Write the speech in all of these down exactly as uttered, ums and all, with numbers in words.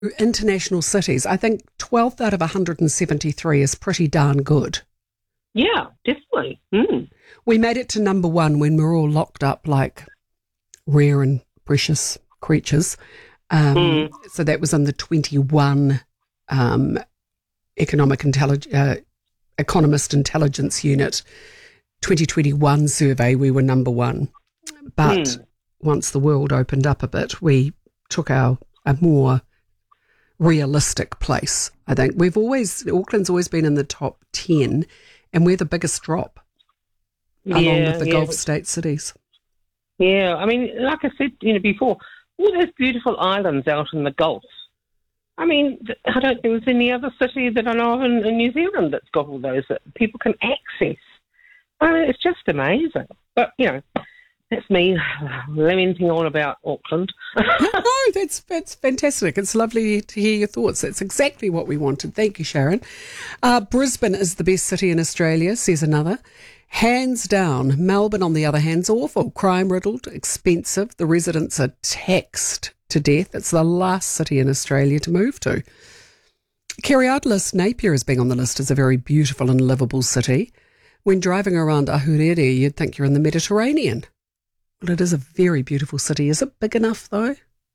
International cities, I think twelfth out of one hundred seventy-three is pretty darn good. Yeah, definitely. Mm. We made it to number one when we were all locked up like rare and precious creatures. Um, mm. So that was in the twenty-one um, Economic Intellig- uh, Economist Intelligence Unit twenty twenty-one survey. We were number one. But mm. once the world opened up a bit, we took our a more realistic place. I think we've always Auckland's always been in the top ten, and we're the biggest drop yeah, along with the yeah. Gulf state cities. Yeah, I mean, like I said, you know, before, all those beautiful islands out in the Gulf. I mean, I don't think there's any other city that I know of in, in New Zealand that's got all those that people can access. I mean, it's just amazing. But you know, that's me lamenting on about Auckland. No, that's that's fantastic. It's lovely to hear your thoughts. That's exactly what we wanted. Thank you, Sharon. Uh, Brisbane is the best city in Australia, says another. Hands down. Melbourne, on the other hand, is awful. Crime-riddled, expensive. The residents are taxed to death. It's the last city in Australia to move to. Kerry Artlist, Napier is being on the list as a very beautiful and livable city. When driving around Ahuriri, you'd think you're in the Mediterranean. Well, it is a very beautiful city. Is it big enough, though,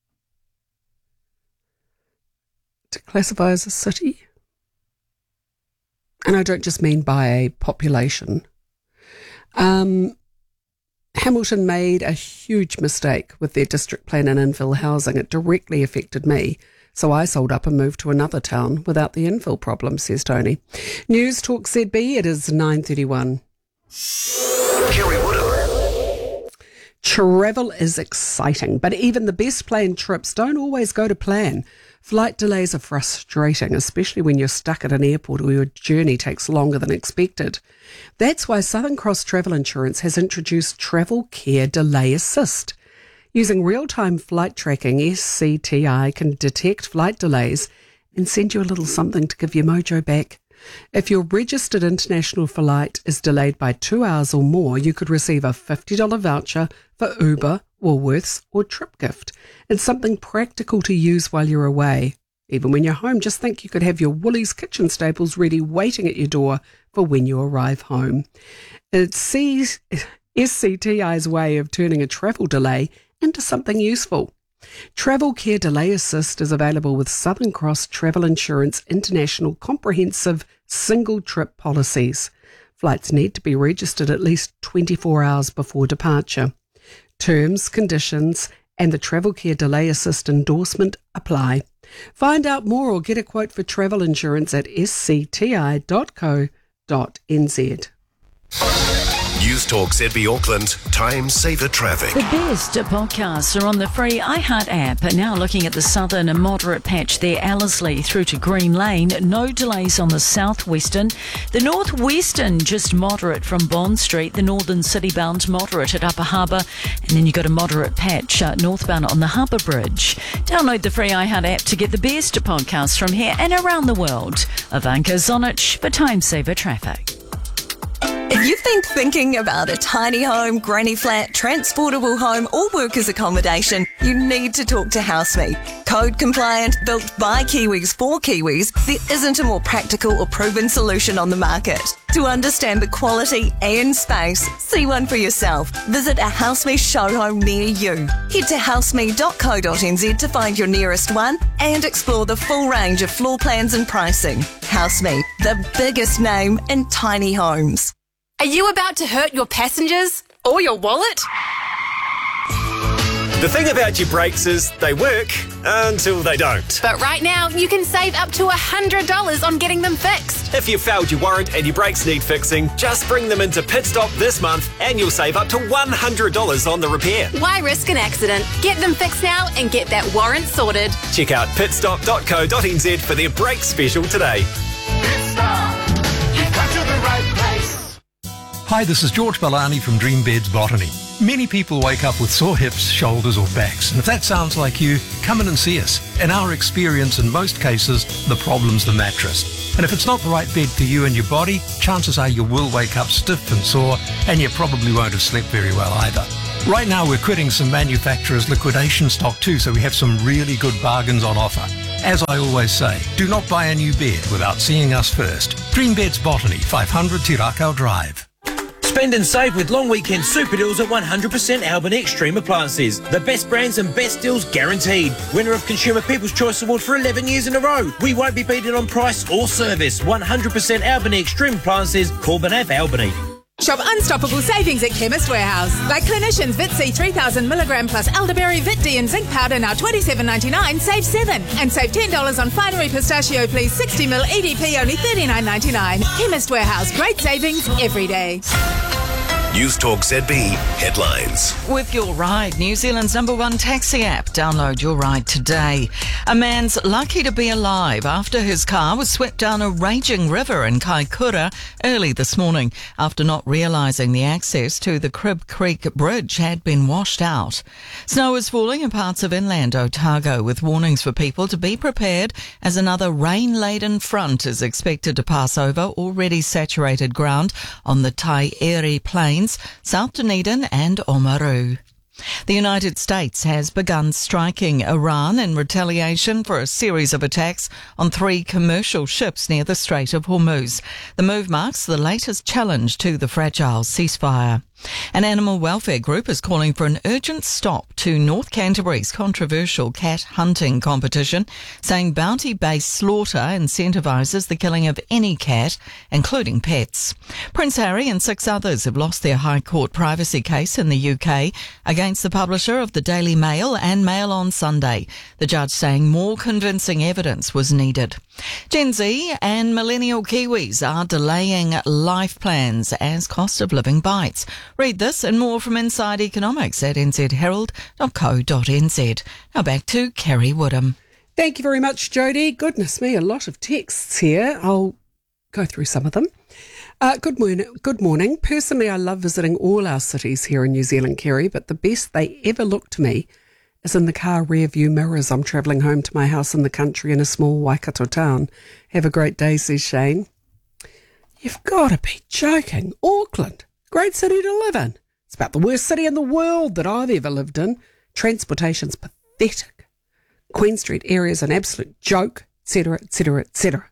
to classify as a city? And I don't just mean by a population. Um, Hamilton made a huge mistake with their district plan and infill housing. It directly affected me. So I sold up and moved to another town without the infill problem, says Tony. News Talk Z B, it is nine thirty-one. Kerry Woodham. Travel is exciting, but even the best planned trips don't always go to plan. Flight delays are frustrating, especially when you're stuck at an airport or your journey takes longer than expected. That's why Southern Cross Travel Insurance has introduced Travel Care Delay Assist. Using real-time flight tracking, S C T I can detect flight delays and send you a little something to give your mojo back. If your registered international flight is delayed by two hours or more, you could receive a fifty dollars voucher for Uber, Woolworths or TripGift. It's something practical to use while you're away. Even when you're home, just think you could have your Woolies kitchen staples ready waiting at your door for when you arrive home. It's S C T I's way of turning a travel delay into something useful. Travel Care Delay Assist is available with Southern Cross Travel Insurance International comprehensive single trip policies. Flights need to be registered at least twenty-four hours before departure. Terms, conditions and the Travel Care Delay Assist endorsement apply. Find out more or get a quote for travel insurance at s c t i dot co dot n z. News Talk Z B Auckland, Time Saver Traffic. The best podcasts are on the free iHeart app. Now looking at the southern and moderate patch there, Ellerslie through to Green Lane. No delays on the southwestern. The northwestern just moderate from Bond Street. The northern city-bound moderate at Upper Harbour. And then you've got a moderate patch uh, northbound on the Harbour Bridge. Download the free iHeart app to get the best podcasts from here and around the world. Ivanka Zonic for Time Saver Traffic. If you've been thinking about a tiny home, granny flat, transportable home or workers accommodation, you need to talk to HouseMe. Code compliant, built by Kiwis for Kiwis, there isn't a more practical or proven solution on the market. To understand the quality and space, see one for yourself. Visit a HouseMe show home near you. Head to houseme dot co dot n z to find your nearest one and explore the full range of floor plans and pricing. HouseMe, the biggest name in tiny homes. Are you about to hurt your passengers or your wallet? The thing about your brakes is they work until they don't. But right now, you can save up to one hundred dollars on getting them fixed. If you've failed your warrant and your brakes need fixing, just bring them into Pit Stop this month and you'll save up to one hundred dollars on the repair. Why risk an accident? Get them fixed now and get that warrant sorted. Check out pit stop dot co dot n z for their brake special today. Pit Stop, you've come to the right place. Hi, this is George Balani from Dream Beds Botany. Many people wake up with sore hips, shoulders or backs, and if that sounds like you, come in and see us. In our experience, in most cases, the problem's the mattress. And if it's not the right bed for you and your body, chances are you will wake up stiff and sore, and you probably won't have slept very well either. Right now we're quitting some manufacturers' liquidation stock too, so we have some really good bargains on offer. As I always say, do not buy a new bed without seeing us first. Dream Beds Botany, five hundred Te Rakau Drive. Spend and save with long weekend super deals at one hundred percent Albany Extreme Appliances. The best brands and best deals guaranteed. Winner of Consumer People's Choice Award for eleven years in a row. We won't be beaten on price or service. one hundred percent Albany Extreme Appliances, Corbin Ave, Albany. Shop unstoppable savings at Chemist Warehouse. Like Clinicians Vit C three thousand milligram plus elderberry Vit D and zinc powder now twenty-seven ninety-nine, save seven. And save ten dollars on Finery Pistachio Please sixty mil E D P only thirty-nine ninety-nine. Chemist Warehouse, great savings every day. News Talk Z B headlines. With Your Ride, New Zealand's number one taxi app. Download Your Ride today. A man's lucky to be alive after his car was swept down a raging river in Kaikoura early this morning after not realising the access to the Crib Creek Bridge had been washed out. Snow is falling in parts of inland Otago with warnings for people to be prepared as another rain-laden front is expected to pass over already saturated ground on the Taieri Plains, South Dunedin and Oamaru. The United States has begun striking Iran in retaliation for a series of attacks on three commercial ships near the Strait of Hormuz. The move marks the latest challenge to the fragile ceasefire. An animal welfare group is calling for an urgent stop to North Canterbury's controversial cat hunting competition, saying bounty-based slaughter incentivises the killing of any cat, including pets. Prince Harry and six others have lost their High Court privacy case in the U K against the publisher of the Daily Mail and Mail on Sunday, the judge saying more convincing evidence was needed. Gen Z and millennial Kiwis are delaying life plans as cost of living bites. Read this and more from Inside Economics at n z herald dot co dot n z. Now back to Kerry Woodham. Thank you very much, Jodie. Goodness me, a lot of texts here. I'll go through some of them. Uh, good morning. Good morning. Personally, I love visiting all our cities here in New Zealand, Kerry, but the best they ever look to me is in the car rear view mirrors. I'm travelling home to my house in the country in a small Waikato town. Have a great day, says Shane. You've got to be joking. Auckland. Great city to live in. It's about the worst city in the world that I've ever lived in. Transportation's pathetic. Queen Street area's an absolute joke, et cetera, et cetera, et cetera.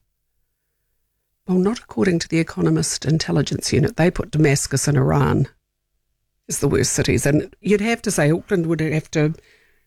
Well, not according to the Economist Intelligence Unit. They put Damascus and Iran as the worst cities. And you'd have to say Auckland would have to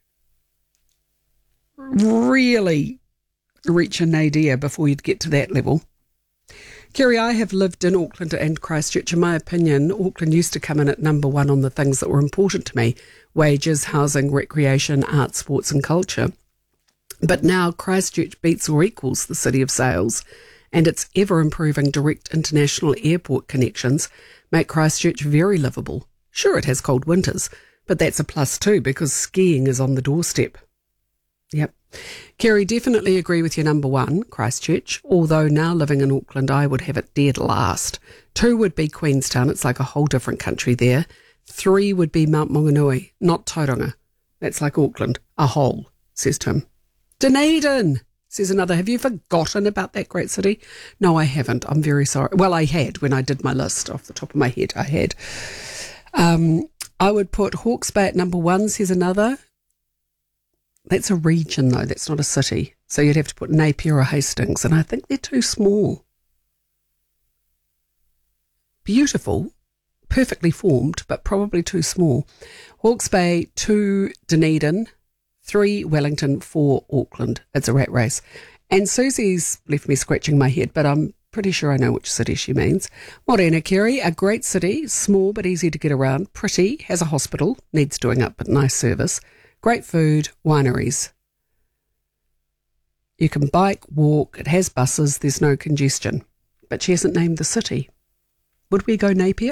really reach a nadir before you'd get to that level. Kerry, I have lived in Auckland and Christchurch. In my opinion, Auckland used to come in at number one on the things that were important to me: wages, housing, recreation, art, sports and culture. But now Christchurch beats or equals the city of sails, and its ever-improving direct international airport connections make Christchurch very livable. Sure, it has cold winters, but that's a plus too because skiing is on the doorstep. Yep. Kerry, definitely agree with your number one, Christchurch, although now living in Auckland, I would have it dead last. Two would be Queenstown. It's like a whole different country there. Three would be Mount Maunganui, not Tauranga. That's like Auckland, a whole, says Tim. Dunedin, says another. Have you forgotten about that great city? No, I haven't. I'm very sorry. Well, I had when I did my list off the top of my head. I had. Um, I would put Hawke's Bay at number one, says another. That's a region, though. That's not a city. So you'd have to put Napier or Hastings, and I think they're too small. Beautiful, perfectly formed, but probably too small. Hawke's Bay, two Dunedin, three Wellington, four Auckland. It's a rat race. And Susie's left me scratching my head, but I'm pretty sure I know which city she means. Morena, Kerry, a great city, small but easy to get around, pretty, has a hospital, needs doing up, but nice service. Great food, wineries. You can bike, walk, it has buses, there's no congestion. But she hasn't named the city. Would we go Napier?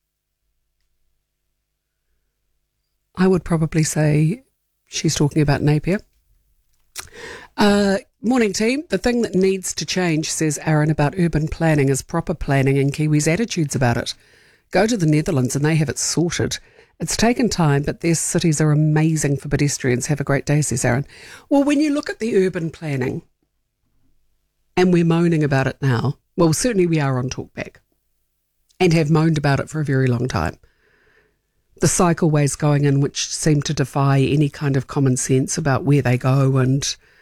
I would probably say she's talking about Napier. Uh, morning team. The thing that needs to change, says Aaron, about urban planning is proper planning and Kiwis' attitudes about it. Go to the Netherlands and they have it sorted. It's taken time, but their cities are amazing for pedestrians. Have a great day, says Aaron. Well, when you look at the urban planning, and we're moaning about it now, well, certainly we are on Talkback, and have moaned about it for a very long time. The cycleways going in, which seem to defy any kind of common sense about where they go and